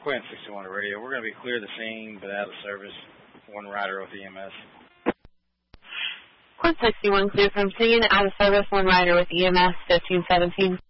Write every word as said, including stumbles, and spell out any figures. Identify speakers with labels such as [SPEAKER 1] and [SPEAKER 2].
[SPEAKER 1] Quinn sixty-one to radio. We're going to be clear the scene, but out of service. One rider with E M S.
[SPEAKER 2] Quinn sixty-one clear from scene, out of service, one rider with E M S, fifteen seventeen.